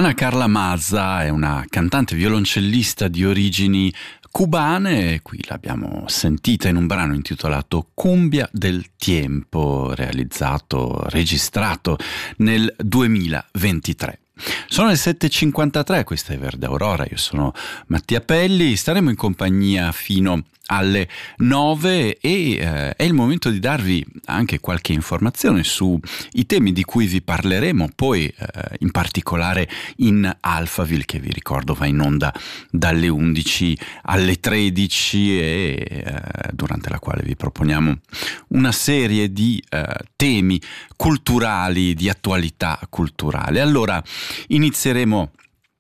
Ana Carla Maza è una cantante violoncellista di origini cubane, qui l'abbiamo sentita in un brano intitolato Cumbia del Tiempo, registrato nel 2023. Sono le 7.53, questa è Verde Aurora, io sono Mattia Pelli, staremo in compagnia fino alle 9 e è il momento di darvi anche qualche informazione sui temi di cui vi parleremo, poi in particolare in Alphaville, che vi ricordo va in onda dalle 11 alle 13 e durante la quale vi proponiamo una serie di temi culturali, di attualità culturale. Allora, inizieremo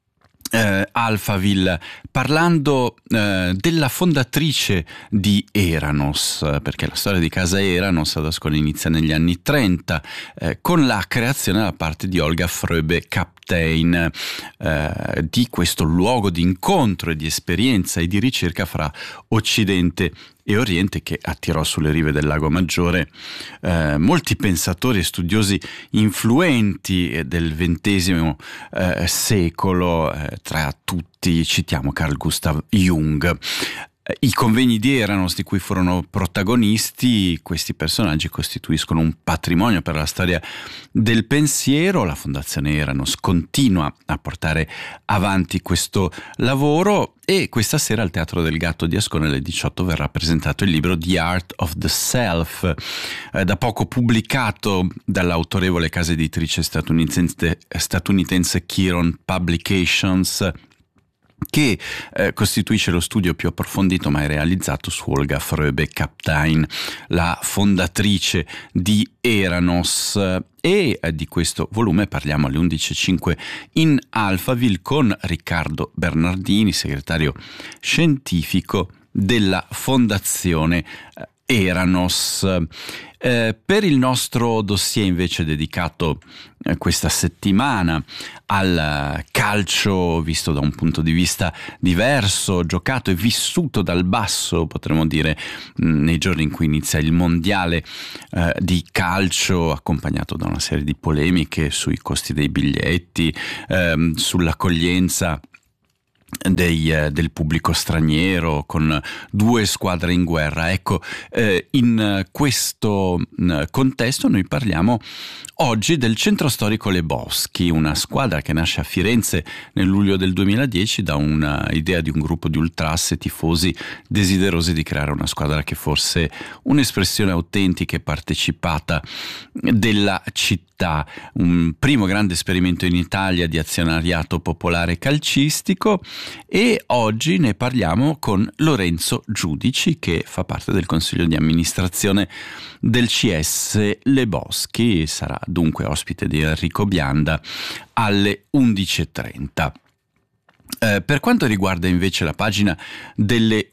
Alphaville parlando della fondatrice di Eranos, perché la storia di casa Eranos ad Ascoli inizia negli anni 30 con la creazione da parte di Olga Fröbe-Kaptein di questo luogo di incontro e di esperienza e di ricerca fra Occidente e Oriente, che attirò sulle rive del Lago Maggiore molti pensatori e studiosi influenti del XX secolo, tra tutti citiamo Carl Gustav Jung. I convegni di Eranos, di cui furono protagonisti, questi personaggi costituiscono un patrimonio per la storia del pensiero. La Fondazione Eranos continua a portare avanti questo lavoro e questa sera al Teatro del Gatto di Ascona alle 18 verrà presentato il libro The Art of the Self, da poco pubblicato dall'autorevole casa editrice statunitense Chiron Publications, che costituisce lo studio più approfondito mai realizzato su Olga Fröbe-Kaptein, la fondatrice di Eranos, e di questo volume parliamo alle 11.05 in Alphaville con Riccardo Bernardini, segretario scientifico della Fondazione Eranos. Per il nostro dossier invece dedicato questa settimana al calcio visto da un punto di vista diverso, giocato e vissuto dal basso, potremmo dire, nei giorni in cui inizia il mondiale di calcio, accompagnato da una serie di polemiche sui costi dei biglietti, sull'accoglienza del pubblico straniero, con due squadre in guerra. Ecco, in questo contesto noi parliamo oggi del Centro Storico Le Boschi, una squadra che nasce a Firenze nel luglio del 2010 da una idea di un gruppo di ultras e tifosi desiderosi di creare una squadra che fosse un'espressione autentica e partecipata della città. Un primo grande esperimento in Italia di azionariato popolare calcistico, e oggi ne parliamo con Lorenzo Giudici, che fa parte del consiglio di amministrazione del CS Le Boschi. Sarà dunque ospite di Enrico Bianda alle 11.30. Per quanto riguarda invece la pagina delle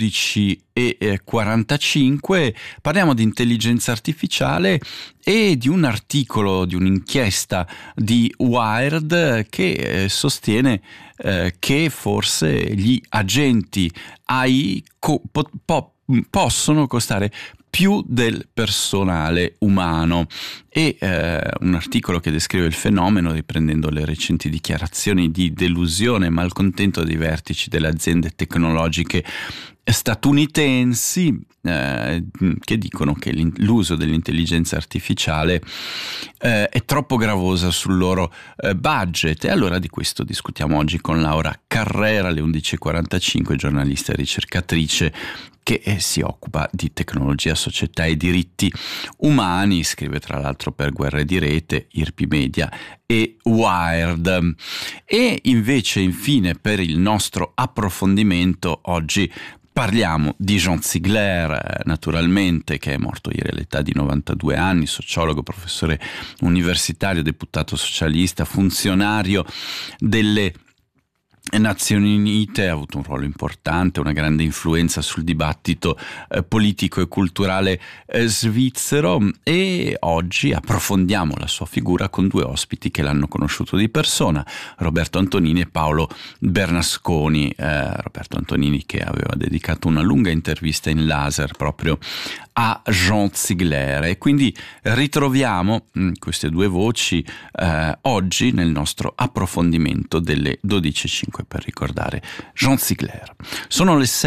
11.45, parliamo di intelligenza artificiale e di un articolo, di un'inchiesta di Wired che sostiene che forse gli agenti AI possono costare più del personale umano, e un articolo che descrive il fenomeno riprendendo le recenti dichiarazioni di delusione e malcontento dei vertici delle aziende tecnologiche statunitensi, che dicono che l'uso dell'intelligenza artificiale è troppo gravosa sul loro budget. E allora di questo discutiamo oggi con Laura Carrera alle 11.45, giornalista e ricercatrice che si occupa di tecnologia, società e diritti umani, scrive tra l'altro per Guerre di Rete, IRPI Media e Wired. E invece, infine, per il nostro approfondimento oggi parliamo di Jean Ziegler, naturalmente, che è morto ieri all'età di 92 anni, sociologo, professore universitario, deputato socialista, funzionario delle Nazioni Unite, ha avuto un ruolo importante, una grande influenza sul dibattito politico e culturale svizzero, e oggi approfondiamo la sua figura con due ospiti che l'hanno conosciuto di persona, Roberto Antonini e Paolo Bernasconi. Roberto Antonini, che aveva dedicato una lunga intervista in laser proprio a Jean Ziegler, e quindi ritroviamo queste due voci oggi nel nostro approfondimento delle 12.05 per ricordare Jean Ziegler. Sono le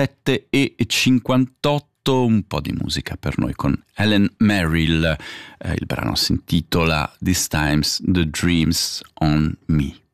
7:58, un po' di musica per noi con Helen Merrill. Il brano si intitola This Time's the Dreams on Me.